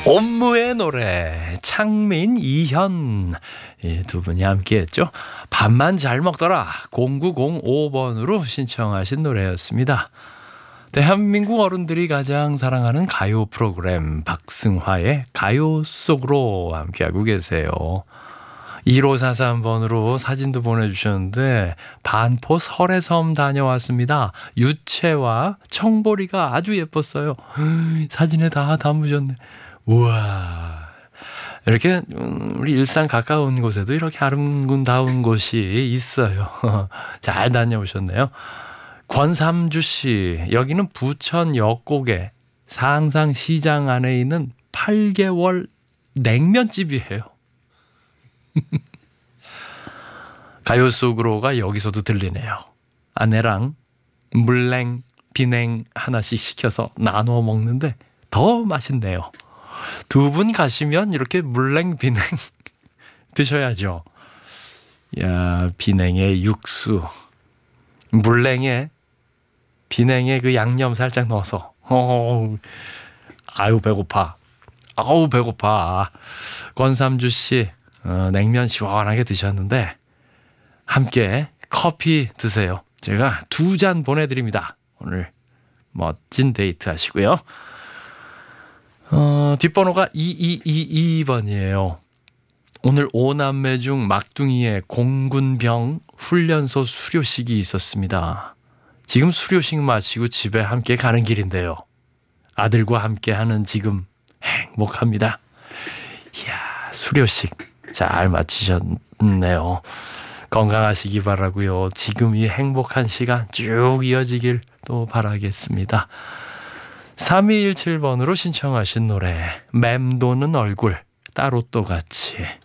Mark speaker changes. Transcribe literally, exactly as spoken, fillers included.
Speaker 1: 옴무의 노래, 창민, 이현 이 두 분이 함께했죠. 밥만 잘 먹더라 공구공오 번으로 신청하신 노래였습니다. 대한민국 어른들이 가장 사랑하는 가요 프로그램 박승화의 가요 속으로 함께하고 계세요. 일오사삼 번으로 사진도 보내주셨는데 반포 설해섬 다녀왔습니다. 유채와 청보리가 아주 예뻤어요. 사진에 다 담으셨네. 우와, 이렇게 우리 일산 가까운 곳에도 이렇게 아름다운 곳이 있어요. 잘 다녀오셨네요. 권삼주 씨, 여기는 부천 역곡의 상상시장 안에 있는 팔 개월 냉면집이에요. 가요 속으로가 여기서도 들리네요. 아내랑 물냉, 비냉 하나씩 시켜서 나눠 먹는데 더 맛있네요. 두 분 가시면 이렇게 물냉, 비냉 드셔야죠. 야, 비냉에 육수, 물냉에 비냉에 그 양념 살짝 넣어서. 어, 아유 배고파. 아우 배고파. 권삼주 씨, 어, 냉면 시원하게 드셨는데 함께 커피 드세요. 제가 두 잔 보내드립니다. 오늘 멋진 데이트 하시고요. 어, 뒷번호가 이이이이 번이에요. 오늘 오남매 중 막둥이의 공군병 훈련소 수료식이 있었습니다. 지금 수료식 마치고 집에 함께 가는 길인데요. 아들과 함께 하는 지금 행복합니다. 이야, 수료식 잘 마치셨네요. 건강하시기 바라고요. 지금 이 행복한 시간 쭉 이어지길 또 바라겠습니다. 삼이일칠 번으로 신청하신 노래 맴도는 얼굴 따로 또 같이.